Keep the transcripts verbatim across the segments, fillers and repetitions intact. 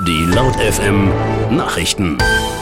Die Laut F M Nachrichten.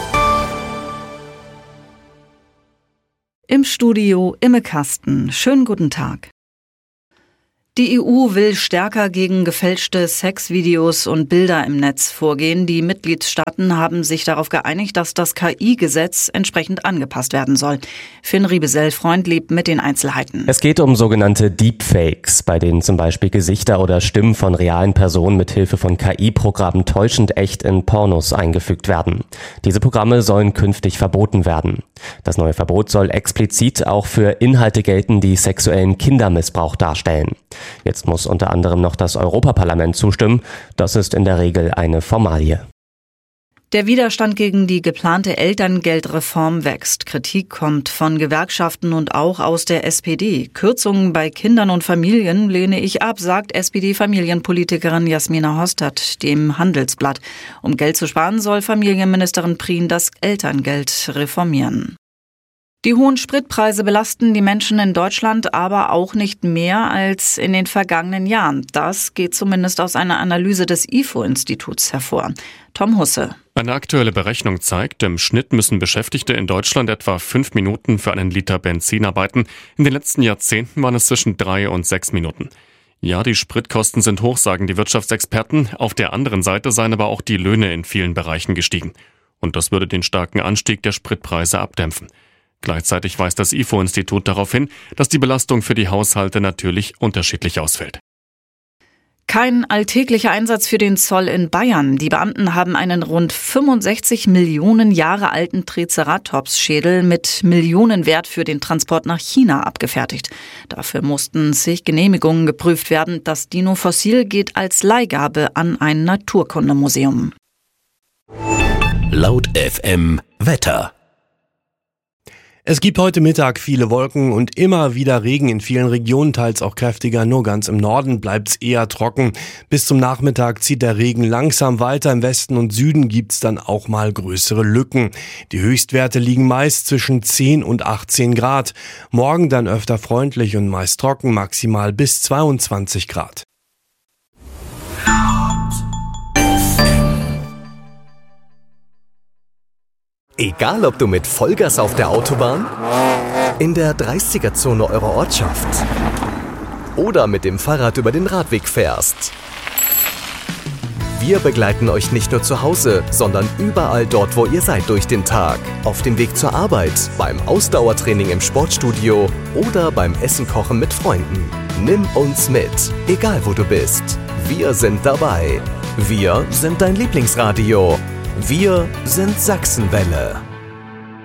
Im Studio Imme Kasten. Schönen guten Tag. Die E U will stärker gegen gefälschte Sexvideos und Bilder im Netz vorgehen. Die Mitgliedstaaten haben sich darauf geeinigt, dass das K I-Gesetz entsprechend angepasst werden soll. Finn Riebesell-Freund lebt mit den Einzelheiten. Es geht um sogenannte Deepfakes, bei denen zum Beispiel Gesichter oder Stimmen von realen Personen mit Hilfe von K I-Programmen täuschend echt in Pornos eingefügt werden. Diese Programme sollen künftig verboten werden. Das neue Verbot soll explizit auch für Inhalte gelten, die sexuellen Kindermissbrauch darstellen. Jetzt muss unter anderem noch das Europaparlament zustimmen. Das ist in der Regel eine Formalie. Der Widerstand gegen die geplante Elterngeldreform wächst. Kritik kommt von Gewerkschaften und auch aus der S P D. Kürzungen bei Kindern und Familien lehne ich ab, sagt S P D-Familienpolitikerin Jasmina Hostert dem Handelsblatt. Um Geld zu sparen, soll Familienministerin Prien das Elterngeld reformieren. Die hohen Spritpreise belasten die Menschen in Deutschland aber auch nicht mehr als in den vergangenen Jahren. Das geht zumindest aus einer Analyse des I F O-Instituts hervor. Tom Husse. Eine aktuelle Berechnung zeigt, im Schnitt müssen Beschäftigte in Deutschland etwa fünf Minuten für einen Liter Benzin arbeiten. In den letzten Jahrzehnten waren es zwischen drei und sechs Minuten. Ja, die Spritkosten sind hoch, sagen die Wirtschaftsexperten. Auf der anderen Seite seien aber auch die Löhne in vielen Bereichen gestiegen. Und das würde den starken Anstieg der Spritpreise abdämpfen. Gleichzeitig weist das I F O-Institut darauf hin, dass die Belastung für die Haushalte natürlich unterschiedlich ausfällt. Kein alltäglicher Einsatz für den Zoll in Bayern. Die Beamten haben einen rund fünfundsechzig Millionen Jahre alten Triceratops-Schädel mit Millionenwert für den Transport nach China abgefertigt. Dafür mussten zig Genehmigungen geprüft werden. Das Dino-Fossil geht als Leihgabe an ein Naturkundemuseum. Laut F M Wetter. Es gibt heute Mittag viele Wolken und immer wieder Regen in vielen Regionen, teils auch kräftiger. Nur ganz im Norden bleibt's eher trocken. Bis zum Nachmittag zieht der Regen langsam weiter. Im Westen und Süden gibt's dann auch mal größere Lücken. Die Höchstwerte liegen meist zwischen zehn und achtzehn Grad. Morgen dann öfter freundlich und meist trocken, maximal bis zweiundzwanzig Grad. Egal, ob du mit Vollgas auf der Autobahn, in der dreißiger-Zone eurer Ortschaft oder mit dem Fahrrad über den Radweg fährst. Wir begleiten euch nicht nur zu Hause, sondern überall dort, wo ihr seid durch den Tag. Auf dem Weg zur Arbeit, beim Ausdauertraining im Sportstudio oder beim Essen kochen mit Freunden. Nimm uns mit, egal wo du bist. Wir sind dabei. Wir sind dein Lieblingsradio. Wir sind Sachsenwelle.